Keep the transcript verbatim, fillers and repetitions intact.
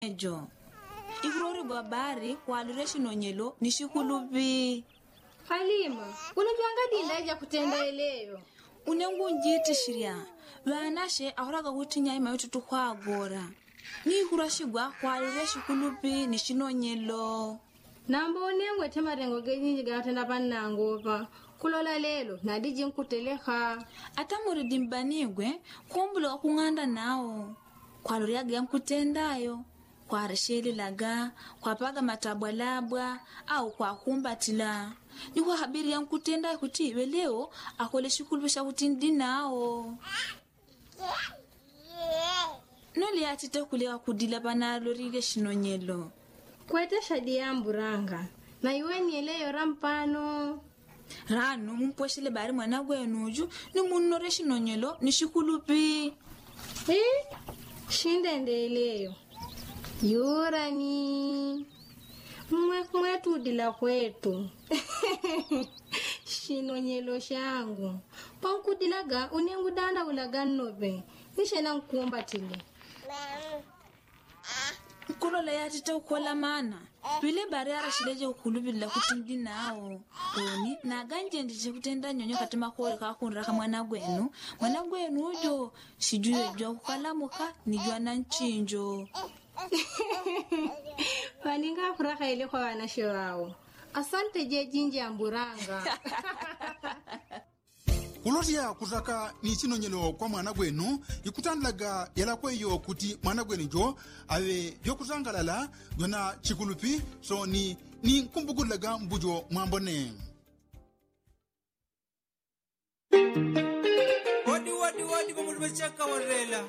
ejo ikurori babari kwalure shinonyelo nishikulubi Halima unajua dinda ija kutenda eleyo unengunjiti shiria vanashe ahoraga kutinya ima yotutu kwa agora ni kurashigwa kwalure shikulubi nishinonyelo nambo nengwe temarengo genyinji gatenda panangopa kulola lelo nadiji nkuteleha ata muridimbanigwe kumbula kunganda nao kwalure yaga nkutendayo kwareshelilaga kwapaga matabwalabwa au kwa kumbatila niko habiri ya nkutenda kuti leo akole shikulu sha kutindi nao noli atite kulewa kudila banalo rige shinonyelo kwete shadi ya mburanga na iwe nieleyo rampano ranu mumposhele bari mwana gwenuju ni munore shinonyelo ni shikulupi eh shinde ndeleyo Yurani mwe kwetu dila kwetu shinonyelo shangu pankudilaga unengu danda ulaga nobe nishena nkumbatile kulola yatite ukola mana bile bari arashileje ukulubila kutindi nao oni naganje ndije kutenda nyonyo katima kore kakunra ka mwana gwenu mwana gwenu ujo shijue jo kukalamuka nijua na nchinjo Paninga furaha ile kwa wanashe wao. Asante je jinji amburanga. Kulotia kutaka ni chinonyelo kwa mwana gwenu ikutandlaga yala kweyo kuti mwana gwenu jo awe yokutangalala yona chikulupi so ni ni kumbukulaga mbujo mwambone. Wadi wadi wadi kwa mulumechaka warela.